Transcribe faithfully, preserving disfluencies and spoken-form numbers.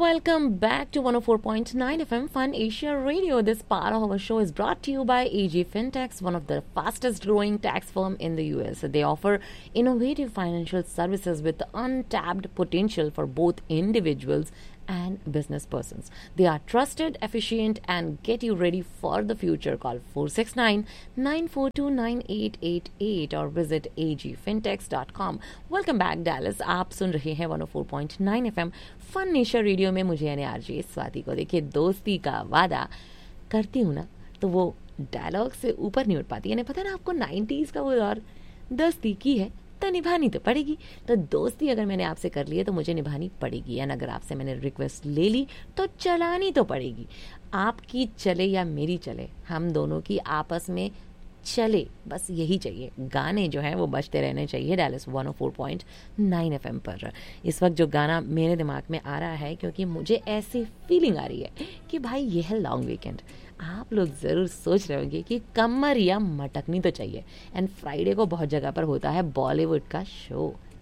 welcome back to one oh four point nine F M Fun Asia Radio. This part of our show is brought to you by A G Fintechs, one of the fastest growing tax firm in the U S. They offer innovative financial services with untapped potential for both individuals and business persons. They are trusted, efficient, and get you ready for the future. Call four six nine, nine four two, nine eight eight eight or visit a g fintechs dot com. Welcome back, Dallas. आप सुन रहे हैं one oh four point nine F M fun nation radio में मुझे यानी RJ Swati को। देखिए, दोस्ती का वादा करती हूँ ना तो वो डायलॉग से ऊपर नहीं उठ पाती। यानी पता है ना आपको, नाइन्टीज़ का वो दौर, दोस्ती की है तो निभानी तो पड़ेगी। तो दोस्ती अगर मैंने आपसे कर ली है तो मुझे निभानी पड़ेगी, या अगर आपसे मैंने रिक्वेस्ट ले ली तो चलानी तो पड़ेगी। आपकी चले या मेरी चले, हम दोनों की आपस में चले, बस यही चाहिए। गाने जो हैं वो बजते रहने चाहिए Dallas one oh four point nine F M पर। इस वक्त जो गाना मेरे दिमाग में आ रहा है, क्योंकि मुझे ऐसी फीलिंग आ रही है कि भाई ये है लॉन्ग वीकेंड। आप लोग ज़रूर सोच रहे होंगे कि कमर या मटकनी तो चाहिए, एंड फ्राइडे को बहुत जगह पर होता है बॉलीवुड का शो।